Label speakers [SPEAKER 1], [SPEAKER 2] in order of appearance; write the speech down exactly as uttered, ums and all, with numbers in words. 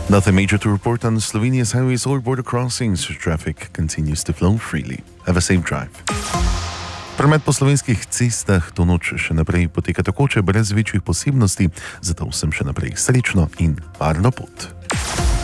[SPEAKER 1] Nothing major to report on Slovenia's highways or border crossings. Traffic continues to flow freely. Have a safe drive. Promet po slovenskih cestah to noč še naprej poteka takoče brez večjih posebnosti, zato vsem še naprej srečno in varno pot.